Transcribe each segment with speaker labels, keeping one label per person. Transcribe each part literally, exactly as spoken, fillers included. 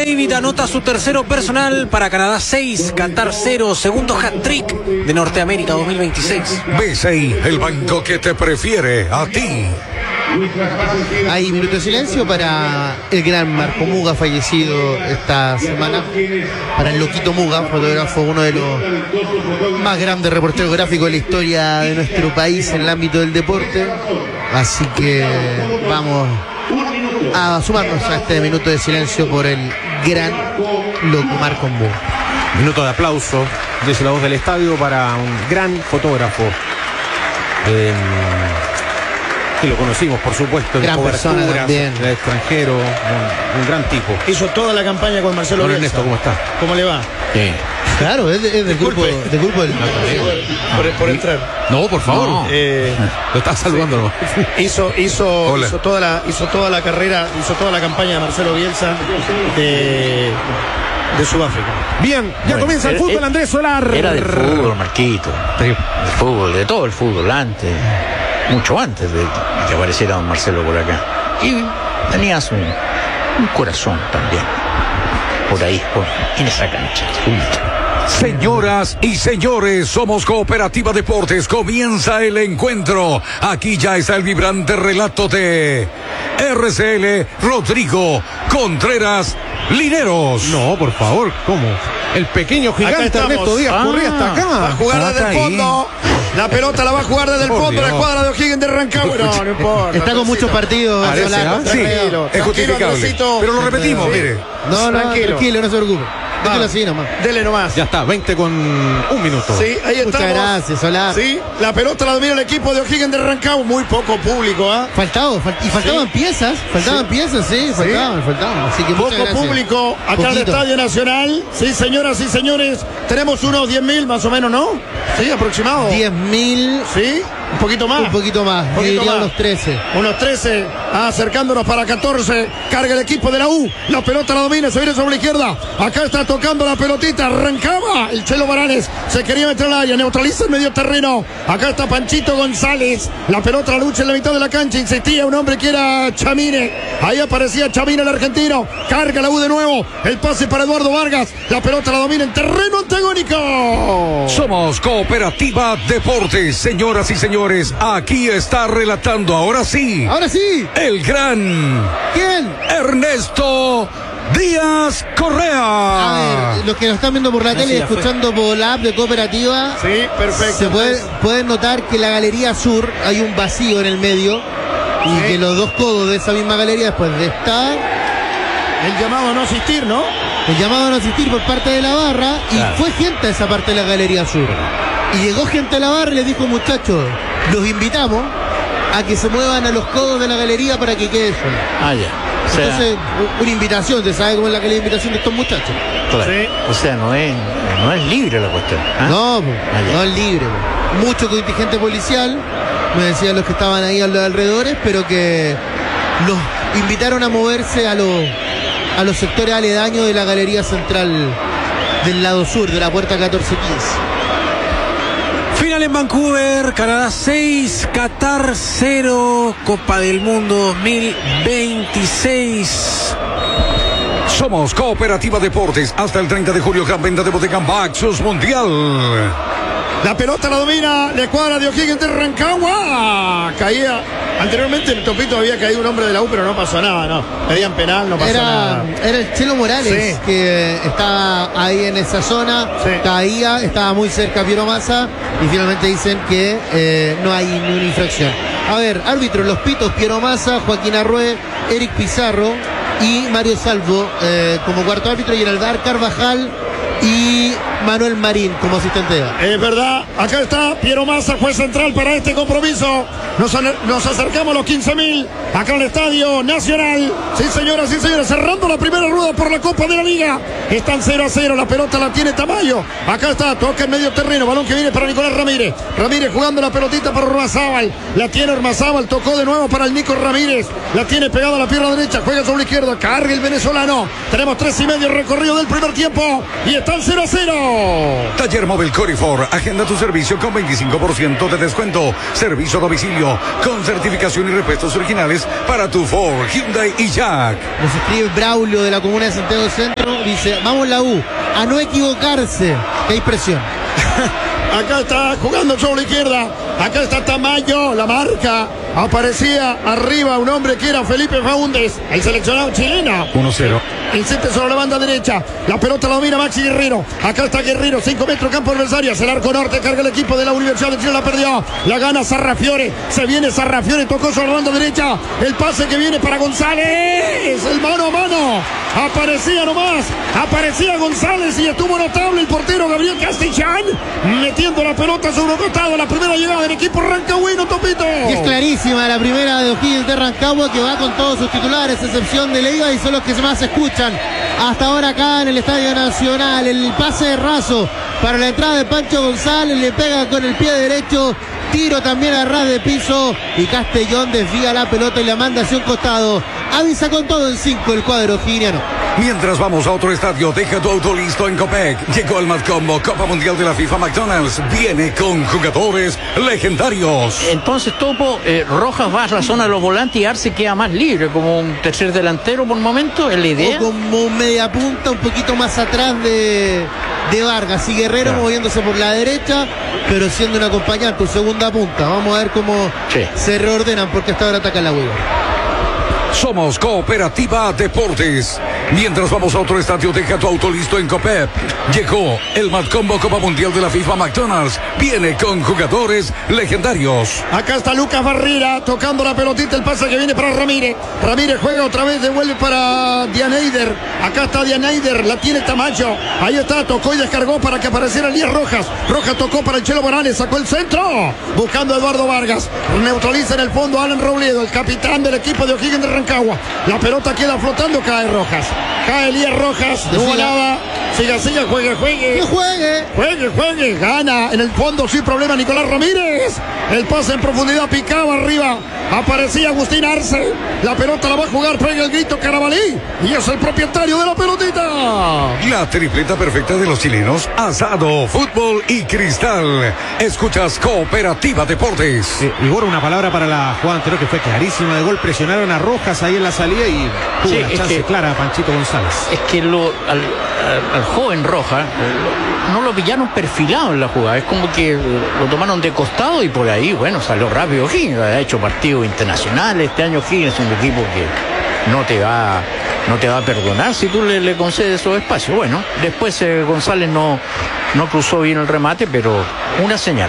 Speaker 1: McDavid anota su tercero personal para Canadá seis, Qatar cero, segundo hat-trick de Norteamérica dos mil veintiséis.
Speaker 2: B C I, el banco que te prefiere a ti.
Speaker 3: Hay minuto de silencio para el gran Marco Muga, fallecido esta semana. Para el loquito Muga, fotógrafo, uno de los más grandes reporteros gráficos de la historia de nuestro país en el ámbito del deporte. Así que vamos a sumarnos a este minuto de silencio por el gran loco Marco Muga.
Speaker 4: Minuto de aplauso desde la voz del estadio para un gran fotógrafo. Eh, que lo conocimos, por supuesto,
Speaker 3: gran
Speaker 4: en
Speaker 3: persona también,
Speaker 4: del extranjero, un, un gran tipo.
Speaker 5: Hizo toda la campaña con Marcelo
Speaker 4: Don
Speaker 5: Bielsa.
Speaker 4: Ernesto, ¿cómo está?
Speaker 5: ¿Cómo le va?
Speaker 4: Sí.
Speaker 3: Claro, es, de, es del grupo, del grupo del...
Speaker 5: Por, por entrar.
Speaker 4: No, por favor.
Speaker 5: No. Eh,
Speaker 4: lo estás saludando.
Speaker 5: Sí. Hizo, hizo, hizo toda la, hizo toda la carrera, hizo toda la campaña de Marcelo Bielsa de, de Sudáfrica.
Speaker 4: Bien, ya
Speaker 6: bueno,
Speaker 4: comienza el
Speaker 6: era,
Speaker 4: fútbol, Andrés Solar.
Speaker 6: Era del fútbol, Marquito. Sí. Del fútbol, de todo el fútbol, antes, mucho antes de que apareciera don Marcelo por acá. Y tenías un, un corazón también, por ahí, por, en esa cancha.
Speaker 2: Señoras y señores, somos Cooperativa Deportes. Comienza el encuentro. Aquí ya está el vibrante relato de R C L Rodrigo Contreras Lineros.
Speaker 4: No, por favor, ¿cómo? El pequeño gigante Ernesto Díaz
Speaker 5: ah,
Speaker 4: corría hasta acá.
Speaker 5: Va a jugar desde el fondo. La pelota la va a jugar desde el
Speaker 4: Por
Speaker 5: fondo.
Speaker 4: Dios.
Speaker 5: La escuadra de O'Higgins de Rancagua. No, no importa.
Speaker 3: Está con muchos partidos.
Speaker 4: Parece,
Speaker 3: Solar,
Speaker 4: ¿ah?
Speaker 2: Sí,
Speaker 5: Tranquilo,
Speaker 2: es justificable.
Speaker 5: Andresito.
Speaker 2: Pero lo repetimos,
Speaker 5: Sí.
Speaker 2: mire.
Speaker 3: No, no,
Speaker 5: Tranquilo.
Speaker 3: tranquilo, no se preocupe. Déjelo así nomás.
Speaker 5: Dele nomás.
Speaker 4: Ya está, veinte con un minuto.
Speaker 5: Sí, ahí
Speaker 3: Muchas
Speaker 5: estamos.
Speaker 3: gracias, Solar.
Speaker 5: Sí, la pelota la domina el equipo de O'Higgins de Rancagua. Muy poco público, ¿ah?
Speaker 3: Faltaba, fal- y faltaban
Speaker 5: Sí.
Speaker 3: piezas, faltaban
Speaker 5: Sí.
Speaker 3: piezas, sí, faltaban, faltaban. Así que muchas
Speaker 5: Poco
Speaker 3: gracias.
Speaker 5: público acá en el
Speaker 3: Poquito.
Speaker 5: Estadio Nacional. Sí, señoras y señores. Tenemos unos diez mil más o menos, ¿no? Sí, aproximado.
Speaker 3: diez mil,
Speaker 5: Sí, un poquito más.
Speaker 3: un poquito más,
Speaker 5: Un
Speaker 3: yo
Speaker 5: poquito
Speaker 3: diría
Speaker 5: más.
Speaker 3: unos trece.
Speaker 5: Unos trece, acercándonos para catorce. Carga el equipo de la U. La pelota la domina, se viene sobre la izquierda. Acá está tocando la pelotita. Arrancaba el Chelo Morales. Se quería meter al área, neutraliza el medio terreno. Acá está Panchito González. La pelota la lucha en la mitad de la cancha. Insistía un hombre que era Chamine. Ahí aparecía Chamine, el argentino. Carga la U de nuevo. El pase para Eduardo Vargas. La pelota la domina en terreno antagónico.
Speaker 2: Somos Cooperativa Deportes, señoras y señores. Aquí está relatando, ahora sí,
Speaker 3: Ahora sí,
Speaker 2: el gran
Speaker 3: ¿quién?
Speaker 2: Ernesto Díaz Correa.
Speaker 3: A ver, los que nos están viendo por la tele y escuchando por la app de Cooperativa,
Speaker 5: Sí, perfecto.
Speaker 3: se puede, pueden notar que la galería sur hay un vacío en el medio y
Speaker 5: Sí.
Speaker 3: que los dos codos de esa misma galería, después de estar,
Speaker 5: El llamado a no asistir, ¿no?
Speaker 3: el llamado a no asistir por parte de la barra, y
Speaker 6: Claro.
Speaker 3: fue gente a esa parte de la galería sur. Y llegó gente a la barra y les dijo, muchachos, los invitamos a que se muevan a los codos de la galería para que quede solo.
Speaker 6: Ah, ya. O sea,
Speaker 3: Entonces, u- una invitación, ¿se sabe cómo es la calidad de invitación de estos muchachos?
Speaker 6: claro.
Speaker 5: Sí.
Speaker 6: O sea, no es, no es libre la cuestión. ¿ah?
Speaker 3: No, po,
Speaker 6: Ah, ya.
Speaker 3: no es libre. Po. Mucho contingente policial, me decían los que estaban ahí a los alrededores, pero que los invitaron a moverse a los, a los sectores aledaños de la galería central del lado sur, de la puerta catorce quince.
Speaker 1: Final en Vancouver, Canadá seis, Qatar cero, Copa del Mundo dos mil veintiséis.
Speaker 2: Somos Cooperativa Deportes. Hasta el treinta de julio, gran venta de Bodega Baxus Mundial.
Speaker 5: La pelota la domina la escuadra de O'Higgins de Rancagua. Caía. Anteriormente el Topito había caído un hombre de la U, pero no pasó nada, no. Pedían penal, no pasó
Speaker 3: Era,
Speaker 5: nada.
Speaker 3: era el Chelo Morales,
Speaker 5: Sí.
Speaker 3: que estaba ahí en esa zona,
Speaker 5: Sí.
Speaker 3: caía, estaba muy cerca a Piero Massa y finalmente dicen que eh, no hay ni una infracción. A ver, árbitros, los pitos, Piero Massa, Joaquín Arrué, Eric Pizarro y Mario Salvo eh, como cuarto árbitro, y en el V A R Carvajal y Manuel Marín como asistente de V A R.
Speaker 5: Es verdad, acá está Piero Massa, juez central para este compromiso. Nos, nos acercamos a los quince mil acá en el Estadio Nacional. Sí, señoras y señores, cerrando la primera rueda por la Copa de la Liga. Están cero a cero, la pelota la tiene Tamayo. Acá está, toca en medio terreno, balón que viene para Nicolás Ramírez. Ramírez jugando la pelotita para Ormazábal. La tiene Ormazábal, tocó de nuevo para el Nico Ramírez. La tiene pegada a la pierna derecha, juega sobre la izquierda, carga el venezolano. Tenemos tres y medio recorrido del primer tiempo y están cero a cero.
Speaker 2: Taller Móvil Corifor. Agenda tu servicio con veinticinco por ciento de descuento. Servicio a domicilio con certificación y repuestos originales para tu Ford, Hyundai y Jack.
Speaker 3: Nos escribe Braulio de la comuna de Santiago Centro. Dice, vamos la U, a no equivocarse. Qué impresión.
Speaker 5: Acá está jugando sobre la izquierda. Acá está Tamayo, la marca. Aparecía arriba un hombre que era Felipe Faúndez, el seleccionado chileno.
Speaker 4: uno cero.
Speaker 5: Insiste sobre la banda derecha. La pelota la domina Maxi Guerrero. Acá está Guerrero, cinco metros, campo adversario. Hacia el arco norte, carga el equipo de la Universidad de Chile. La perdió. La gana Sarrafiore. Se viene Sarrafiore, tocó sobre la banda derecha. El pase que viene para González. El mano a mano. Aparecía nomás. Aparecía González y estuvo notable el portero Gabriel Castellán. Metiendo la pelota sobre un costado. La primera llegada del equipo rancagüino, Topito.
Speaker 3: Y es clarísima la primera de O'Higgins de Rancagua, que va con todos sus titulares, excepción de Leiva, y son los que más se escuchan hasta ahora acá en el Estadio Nacional. El pase de Razo para la entrada de Pancho González, le pega con el pie derecho, tiro también a ras de piso, y Castellón desvía la pelota y la manda hacia un costado. Avisa con todo en cinco el cuadro o'higginiano.
Speaker 2: Mientras vamos a otro estadio, deja tu auto listo en Copec. Llegó el Matcombo Copa Mundial de la FIFA McDonald's. Viene con jugadores legendarios.
Speaker 6: Entonces, Topo, eh, Rojas va a la zona de los volantes y Arce queda más libre, como un tercer delantero por momento, es la idea.
Speaker 3: O como un media punta un poquito más atrás de, de Vargas. Y Guerrero claro, moviéndose por la derecha, pero siendo un acompañante, tu segunda punta. Vamos a ver cómo sí, se reordenan, porque hasta ahora ataca la hueva.
Speaker 2: Somos Cooperativa Deportes. Mientras vamos a otro estadio, deja tu auto listo en Copep. Llegó el Matcombo Copa Mundial de la FIFA McDonald's. Viene con jugadores legendarios.
Speaker 5: Acá está Lucas Barrera tocando la pelotita. El pase que viene para Ramírez. Ramírez juega otra vez, devuelve para Dianeider. Acá está Dianeider, la tiene Tamayo. Ahí está, tocó y descargó para que apareciera Elías Rojas. Rojas tocó para el Chelo Morales, sacó el centro. Buscando a Eduardo Vargas. Neutraliza en el fondo a Alan Robledo, el capitán del equipo de O'Higgins de Rancagua. La pelota queda flotando, cae Rojas. Cae Elías Rojas, no hubo nada. Siga, siga, juegue, juegue.
Speaker 3: Que juegue.
Speaker 5: Juegue, juegue. Gana en el fondo sin problema Nicolás Ramírez. El pase en profundidad, picaba arriba. Aparecía Agustín Arce. La pelota la va a jugar, pega el grito Carabalí. Y es el propietario de la pelotita.
Speaker 2: La tripleta perfecta de los chilenos. Asado, fútbol y cristal. Escuchas Cooperativa Deportes.
Speaker 4: Eh, Igor, una palabra para la jugada anterior que fue clarísima de gol. Presionaron a Rojas ahí en la salida y tuvo sí, una chance que, clara a Panchito González.
Speaker 6: Es que lo, al, al, al joven Rojas no lo pillaron perfilado en la jugada. Es como que lo tomaron de costado y por ahí, bueno, salió rápido O'Higgins. Ha hecho partidos internacionales. Este año O'Higgins es un equipo que no te va, no te va a perdonar si tú le, le concedes esos espacios. Bueno, después eh, González no, no cruzó bien el remate, pero una señal.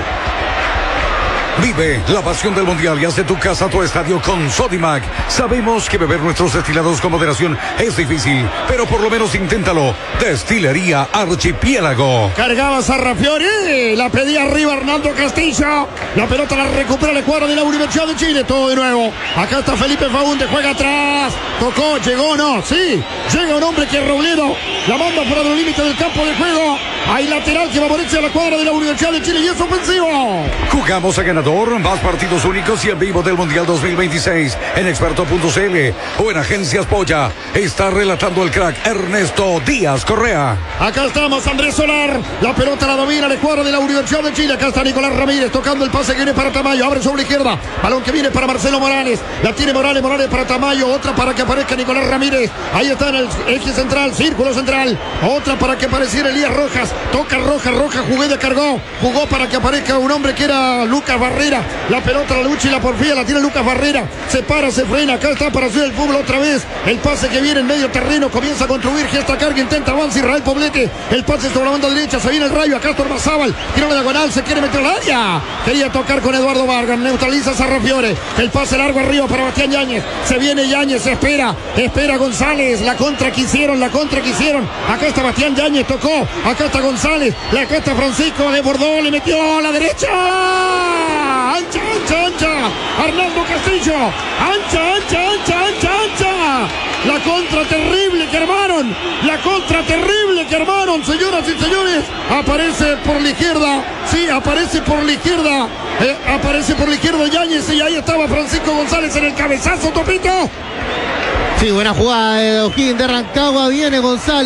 Speaker 2: Vive la pasión del mundial y haz de tu casa tu estadio con Sodimac. Sabemos que beber nuestros destilados con moderación es difícil, pero por lo menos inténtalo. Destilería Archipiélago.
Speaker 5: Cargaba Sarrafiore, la pedía arriba Hernando Castillo. La pelota la recupera el cuadro de la Universidad de Chile. Todo de nuevo. Acá está Felipe Faúndez, juega atrás. Tocó, llegó, no, sí. Llega un hombre que es Robledo. La manda fuera del límite del campo de juego. Hay lateral que favorece a la cuadra de la Universidad de Chile y es ofensivo.
Speaker 2: Jugamos a ganar. Más partidos únicos y en vivo del Mundial dos mil veintiséis en experto punto c l o en Agencias Polla. Está relatando el crack Ernesto Díaz Correa.
Speaker 5: Acá estamos, Andrés Solar. La pelota la domina el cuadro de la Universidad de Chile. Acá está Nicolás Ramírez tocando el pase que viene para Tamayo. Abre sobre la izquierda. Balón que viene para Marcelo Morales. La tiene Morales, Morales para Tamayo. Otra para que aparezca Nicolás Ramírez. Ahí está en el eje central, círculo central. Otra para que apareciera Elías Rojas. Toca Rojas, Rojas jugó y descargó. Jugó para que aparezca un hombre que era Lucas Barrera. La pelota, la lucha y la porfía la tiene Lucas Barrera. Se para, se frena. Acá está para subir el fútbol otra vez. El pase que viene en medio terreno. Comienza a construir. Gesta carga, intenta avanza Israel Poblete. El pase sobre la banda derecha. Se viene el Rayo. Acá Astor Marzábal. Tira la diagonal. Se quiere meter al área. Quería tocar con Eduardo Vargas. Neutraliza a Sarrafiore. El pase largo arriba para Bastián Yáñez. Se viene Yáñez. Se espera. Espera González. La contra que hicieron. La contra que hicieron. Acá está Bastián Yáñez. Tocó. Acá está González. Acá está Francisco. Desbordó. Le metió a la derecha. Ancha, ancha, ancha. Arnaldo Castillo. Ancha, ancha, ancha, ancha, ancha. La contra terrible que armaron. La contra terrible que armaron, señoras y señores. Aparece por la izquierda. Sí, aparece por la izquierda. Eh, aparece por la izquierda Yáñez. Y ahí estaba Francisco González en el cabezazo, Topito.
Speaker 3: Sí, buena jugada de O'Higgins de Rancagua. Viene González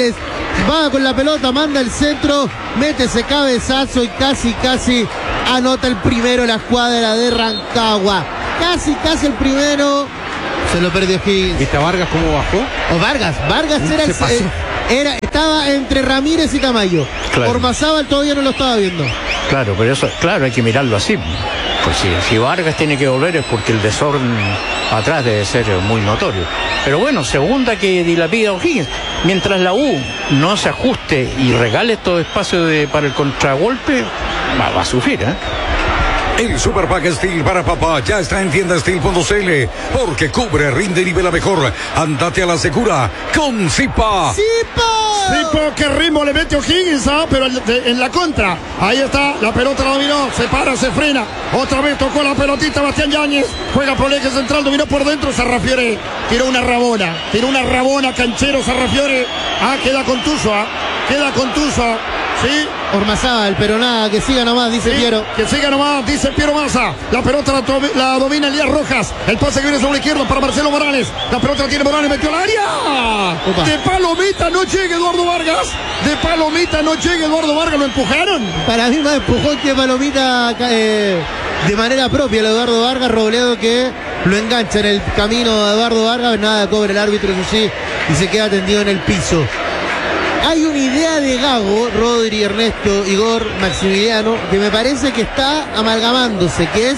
Speaker 3: va con la pelota, manda el centro, mete ese cabezazo y casi, casi anota el primero la escuadra de Rancagua. Casi, casi el primero. Se lo perdió Higgins.
Speaker 4: ¿Viste a Vargas cómo bajó?
Speaker 3: O Vargas, Vargas era, el, eh, era estaba entre Ramírez y Tamayo.
Speaker 6: Claro.
Speaker 3: Ormazábal todavía no lo estaba viendo.
Speaker 6: Claro, pero eso, claro, hay que mirarlo así. Pues si, si Vargas tiene que volver es porque el desorden atrás debe ser muy notorio. Pero bueno, segunda que dilapida O'Higgins. Mientras la U no se ajuste y regale estos espacios de, para el contragolpe, va, va a sufrir, ¿eh?
Speaker 2: El Super Pack Steel para papá ya está en tienda steel punto c l porque cubre, rinde y nivela mejor. Andate a la segura con Zipa.
Speaker 3: ¡Zipa!
Speaker 5: Zipa, qué ritmo le mete O'Higgins, ¿ah? Pero en la contra. Ahí está, la pelota la dominó, se para, se frena. Otra vez tocó la pelotita Bastián Yáñez. Juega por el eje central, dominó por dentro, Sarrafiore. Tiró una rabona, tiró una rabona, canchero Sarrafiore. Ah, queda contuso, ¿ah? Queda contuso. Sí.
Speaker 3: Ormazábal, pero nada, que siga nomás, dice
Speaker 5: Sí,
Speaker 3: Piero.
Speaker 5: que siga nomás, dice Piero Massa. La pelota la, la domina Elías Rojas. El pase que viene sobre la izquierda para Marcelo Morales. La pelota la tiene Morales, metió al área.
Speaker 3: Opa.
Speaker 5: De palomita no llega Eduardo Vargas. De palomita no llega Eduardo Vargas, lo empujaron.
Speaker 3: Para mí más empujón que palomita eh, de manera propia el Eduardo Vargas. Robledo que lo engancha en el camino de Eduardo Vargas. Nada, cobra el árbitro, eso sí, y se queda tendido en el piso. Hay una idea de Gago, Rodri, Ernesto, Igor, Maximiliano, que me parece que está amalgamándose, que es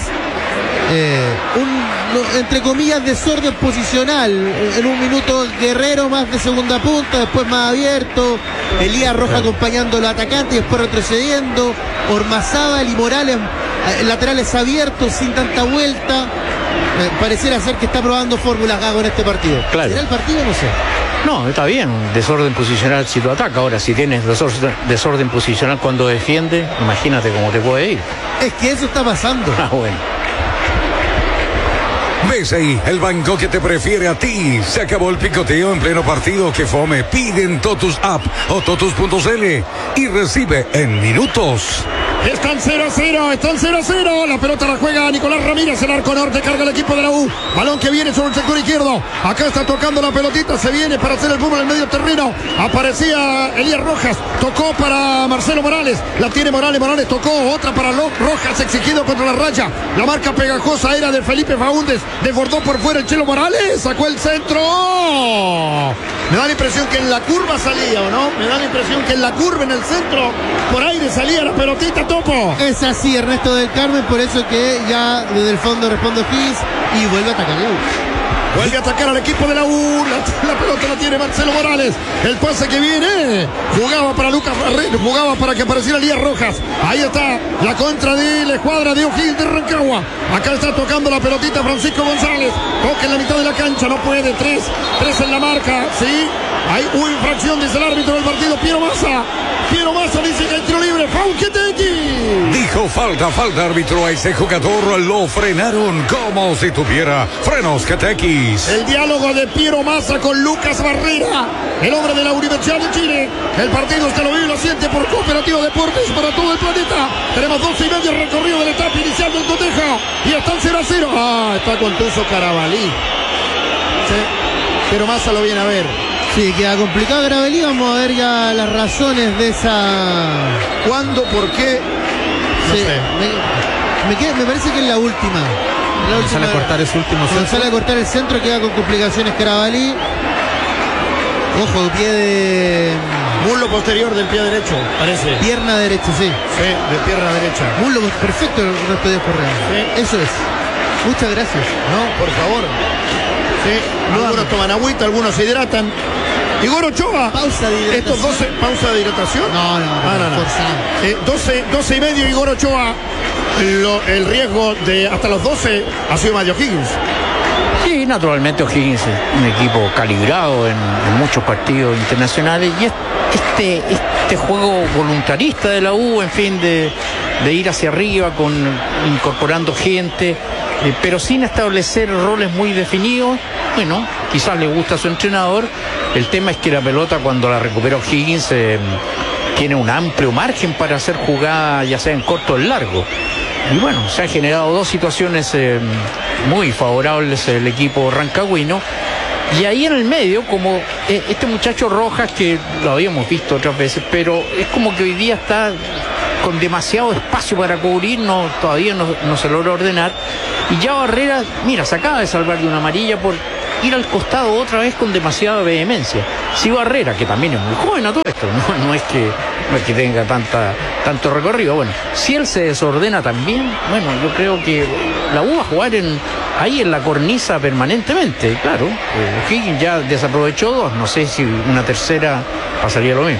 Speaker 3: eh, un, entre comillas, desorden posicional. En un minuto Guerrero más de segunda punta, después más abierto, Elías Roja acompañando al atacante y después retrocediendo, Ormazábal y Morales eh, laterales abiertos sin tanta vuelta. Eh, pareciera ser que está probando fórmulas Gago en este partido.
Speaker 6: Claro.
Speaker 3: ¿Será el partido? No sé.
Speaker 6: No, está bien, desorden posicional si tú atacas. Ahora, si tienes desorden, desorden posicional cuando defiende, imagínate cómo te puede ir.
Speaker 3: Es que eso está pasando.
Speaker 6: Ah, bueno.
Speaker 2: B C I, el banco que te prefiere a ti. Se acabó el picoteo en pleno partido. Que fome. Pide en Totus App o totus punto c l y recibe en minutos.
Speaker 5: Están cero a cero, están cero a cero. La pelota la juega Nicolás Ramírez, el arco norte, carga el equipo de la U. Balón que viene sobre el sector izquierdo. Acá está tocando la pelotita, se viene para hacer el fútbol en el medio terreno. Aparecía Elías Rojas, tocó para Marcelo Morales. La tiene Morales, Morales tocó, otra para Rojas, exigido contra la raya. La marca pegajosa era de Felipe Faúndez. Desbordó por fuera el Chelo Morales, sacó el centro. Me da la impresión que en la curva salía, ¿o no? Me da la impresión que en la curva, en el centro, por aire salía la pelotita. Topo.
Speaker 3: Es así, Ernesto del Carmen, por eso que ya desde el fondo responde Higgins y vuelve a atacar la U.
Speaker 5: Vuelve a atacar al equipo de la U. La, la pelota la tiene Marcelo Morales. El pase que viene. Jugaba para Lucas Barrero. Jugaba para que apareciera Elías Rojas. Ahí está la contra de la escuadra de O'Higgins de Rancagua. Acá está tocando la pelotita Francisco González. Toca en la mitad de la cancha. No puede. Tres. Tres en la marca. Sí. Hay una infracción, dice el árbitro del partido. Piero Massa. Piero Massa dice que hay tiro libre. Fauquetegui.
Speaker 2: Dijo falta, falta árbitro a ese jugador. Lo frenaron como si tuviera frenos Ketekis.
Speaker 5: El diálogo de Piero Massa con Lucas Barrera, el hombre de la Universidad de Chile. El partido usted lo vive y lo siente por Cooperativa Deportes para todo el planeta. Tenemos doce y medio recorrido de la etapa inicial del cotejo. Y están cero a cero. Ah, está contuso Carabalí. Sí. Piero Massa lo viene a ver.
Speaker 3: Sí, queda complicado Gravelí. Vamos a ver ya las razones de esa.
Speaker 5: ¿Cuándo? ¿Por qué? No
Speaker 3: Sí,
Speaker 5: sé.
Speaker 3: me, me, queda- me parece que es la última. La
Speaker 4: Cuando sale a cortar ese último
Speaker 3: Cuando
Speaker 4: centro.
Speaker 3: sale a cortar el centro queda con complicaciones Carabalí. Ojo, pie de.
Speaker 5: Muslo posterior del pie derecho, parece.
Speaker 3: Pierna derecha, sí.
Speaker 5: Sí, de pierna derecha.
Speaker 3: Muslo perfecto el resto de Correa.
Speaker 5: Sí.
Speaker 3: Eso es. Muchas gracias.
Speaker 5: No, por favor. Sí, algunos toman agüita, algunos se hidratan. Igor Ochoa.
Speaker 3: Pausa de hidratación.
Speaker 5: Estos doce, pausa de hidratación.
Speaker 3: No, no, no,
Speaker 5: Ah, no, no.
Speaker 3: forzado.
Speaker 5: Eh, doce, doce y medio Igor Ochoa. Lo- el riesgo de hasta los doce ha sido Mario Higgins.
Speaker 6: Sí, naturalmente O'Higgins es un equipo calibrado en, en muchos partidos internacionales y es- este, este juego voluntarista de la U, en fin, de, de ir hacia arriba con incorporando gente, eh, pero sin establecer roles muy definidos. Bueno, quizás le gusta a su entrenador. El tema es que la pelota, cuando la recupera O'Higgins, eh, tiene un amplio margen para hacer jugada, ya sea en corto o en largo. Y bueno, se han generado dos situaciones eh, muy favorables el equipo rancagüino. Y ahí en el medio, como eh, este muchacho Rojas, que lo habíamos visto otras veces, pero es como que hoy día está con demasiado espacio para cubrir, no, todavía no, no se logra ordenar. Y ya Barrera, mira, se acaba de salvar de una amarilla por ir al costado otra vez con demasiada vehemencia. Si Barrera, que también es muy joven a todo esto, no, no, es, que, no es que tenga tanta, tanto recorrido, bueno, si él se desordena también, bueno, yo creo que la U va a jugar en, ahí en la cornisa permanentemente, claro. eh, Higgins ya desaprovechó dos, no sé si una tercera pasaría lo mismo.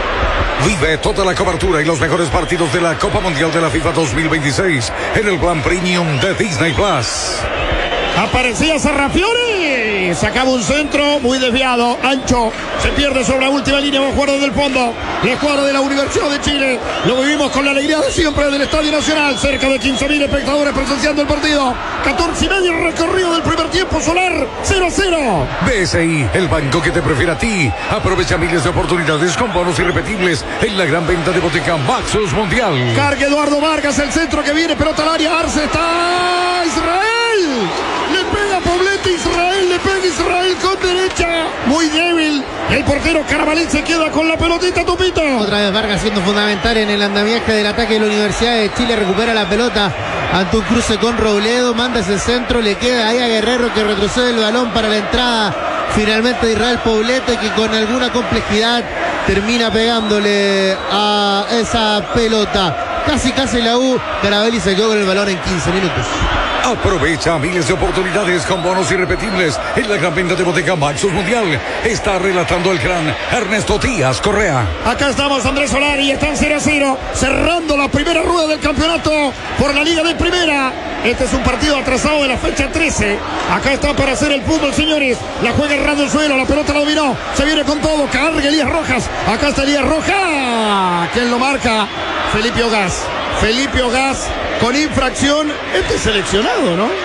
Speaker 2: Vive toda la cobertura y los mejores partidos de la Copa Mundial de la FIFA dos mil veintiséis en el plan premium de Disney Plus.
Speaker 5: Aparecía Sarrafiore, sacaba un centro muy desviado, ancho, se pierde sobre la última línea, va a jugar desde el fondo, la escuadra de la Universidad de Chile, lo vivimos con la alegría de siempre del Estadio Nacional, cerca de quince mil espectadores presenciando el partido, catorce y medio recorrido del primer tiempo, Solar, cero a cero.
Speaker 2: B S I, el banco que te prefiere a ti, aprovecha miles de oportunidades con bonos irrepetibles en la gran venta de Boteca Maxus Mundial.
Speaker 5: Carga Eduardo Vargas, el centro que viene, pelota al área, Arce, está Israel. Le pega Poblete, Israel, le pega Israel con derecha. Muy débil. El portero Carabalí se queda con la pelotita, Tupito.
Speaker 3: Otra vez Vargas siendo fundamental en el andamiaje del ataque de la Universidad de Chile. Recupera la pelota ante un cruce con Robledo. Manda ese centro, le queda ahí a Guerrero que retrocede el balón para la entrada finalmente de Israel Poblete, que con alguna complejidad termina pegándole a esa pelota. Casi casi la U. Carabalí se quedó con el balón en quince minutos.
Speaker 2: Aprovecha miles de oportunidades con bonos irrepetibles en la gran venta de Boteca Maxus Mundial. Está relatando el gran Ernesto Díaz Correa.
Speaker 5: Acá estamos, Andrés Solari, están cero a cero, cerrando la primera rueda del campeonato por la Liga de Primera. Este es un partido atrasado de la fecha trece. Acá está para hacer el fútbol, señores. La juega errando el suelo, la pelota la dominó. Se viene con todo, carga Elías Rojas. Acá está Elías Rojas. ¿Quién lo marca? Felipe Ogaz. Felipe Ogaz con infracción. Este es seleccionado, ¿no?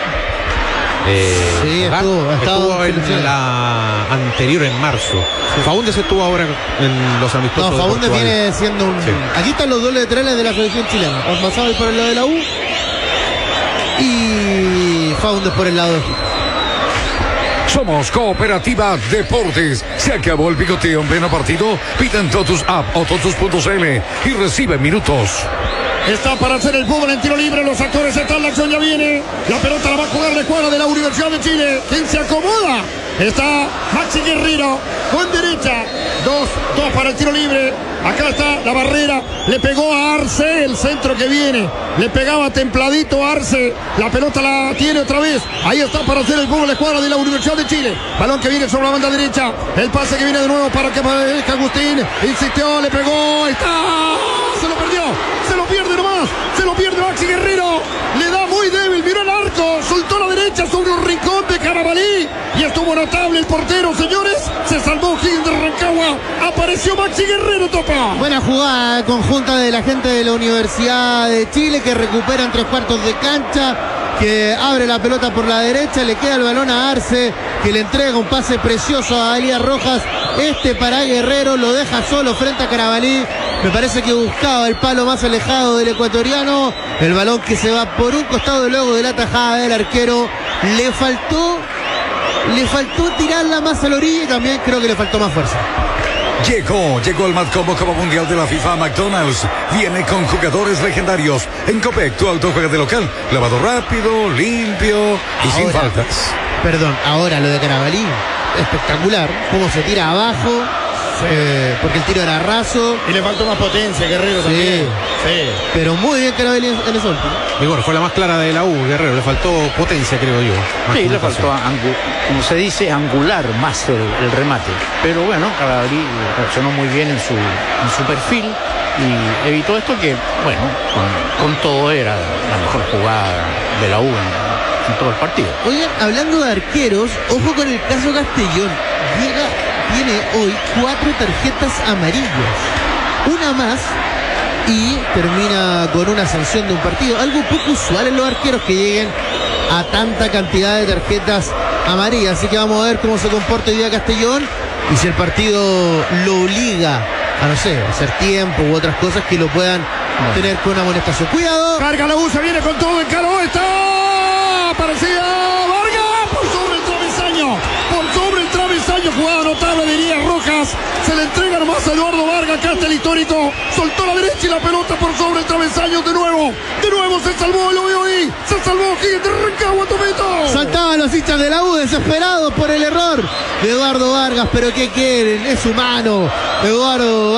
Speaker 4: Eh,
Speaker 3: Sí,
Speaker 4: Ogaz
Speaker 3: estuvo, ha estado
Speaker 4: estuvo en
Speaker 3: seleccionado.
Speaker 4: la anterior en marzo. Faúndez estuvo ahora en los amistosos.
Speaker 3: No,
Speaker 4: de
Speaker 3: Faúndez
Speaker 4: Portugal.
Speaker 3: viene siendo un...
Speaker 4: Sí.
Speaker 3: Aquí están los dos laterales de la selección chilena. Ormazábal por el lado de la U y Faúndez por el lado de Egipto.
Speaker 2: Somos Cooperativa Deportes. Se acabó el picoteo en pleno partido. Pida en Totus App o totus punto c l y recibe minutos.
Speaker 5: Está para hacer el fútbol en tiro libre. Los actores están, la acción ya viene. La pelota la va a jugar la escuadra de la Universidad de Chile. ¿Quién se acomoda? Está Maxi Guerrero con derecha. Dos, dos para el tiro libre. Acá está la barrera. Le pegó a Arce, el centro que viene. Le pegaba templadito a Arce. La pelota la tiene otra vez. Ahí está para hacer el fútbol la escuadra de la Universidad de Chile. Balón que viene sobre la banda derecha. El pase que viene de nuevo para que aparezca Agustín. Insistió, le pegó. Ahí está. Se lo perdió. Se lo pierde nomás. Se lo pierde Maxi Guerrero. Le da muy débil. Miró el arco. Soltó la derecha sobre un rincón de Carabalí. Y estuvo notable el portero, señores. Se salvó Higgins de Rancagua. Apareció Maxi Guerrero, Topa.
Speaker 3: Buena jugada conjunta de la gente de la Universidad de Chile, que recupera en tres cuartos de cancha, que abre la pelota por la derecha, le queda el balón a Arce, que le entrega un pase precioso a Elías Rojas. Este para Guerrero, lo deja solo frente a Carabalí. Me parece que buscaba el palo más alejado del ecuatoriano. El balón que se va por un costado luego de la tajada del arquero. Le faltó, le faltó tirarla más a la orilla y también creo que le faltó más fuerza.
Speaker 2: Llegó, llegó el Matcombo Copa Mundial de la FIFA McDonald's. Viene con jugadores legendarios. En Copec, tu auto juega de local. Lavado rápido, limpio y sin
Speaker 3: Ahora,
Speaker 2: faltas.
Speaker 3: Perdón, ahora lo de Carabalí, espectacular. Cómo se tira abajo, eh, porque el tiro era raso.
Speaker 5: Y le faltó más potencia, Guerrero
Speaker 3: Sí.
Speaker 5: también. Sí.
Speaker 3: Pero muy bien Carabalí en ese último.
Speaker 4: Y bueno, fue la más clara de la U, Guerrero. Le faltó potencia, creo yo. Más
Speaker 6: Sí, le
Speaker 4: comunicación.
Speaker 6: faltó, angu- como se dice, angular más el, el remate. Pero bueno, Carabalí reaccionó muy bien en su, en su perfil y evitó esto que, bueno, con, con todo era la mejor jugada de la U en, en todo el partido.
Speaker 3: Oigan, hablando de arqueros, ojo con el caso Castellón. Llega, tiene hoy cuatro tarjetas amarillas. Una más y termina con una sanción de un partido. Algo poco usual en los arqueros que lleguen a tanta cantidad de tarjetas amarillas. Así que vamos a ver cómo se comporta hoy día Castellón y si el partido lo obliga a, no sé, hacer tiempo u otras cosas que lo puedan tener con una amonestación. ¡Cuidado!
Speaker 5: Carga la U, se viene con todo, encaró, está. Aparecía Vargas por sobre el travesaño. Por sobre el travesaño. travesaño, jugada notable, diría Rojas. Se le entrega nomás a Eduardo Vargas, acá está el histórico. Soltó la derecha y la pelota por sobre el travesaño de nuevo. De nuevo se salvó, lo veo ahí. Se salvó Gigante Rancagua, Tomito.
Speaker 3: Saltaban los hinchas de la U desesperados por el error de Eduardo Vargas, pero ¿qué quieren? Es humano. Eduardo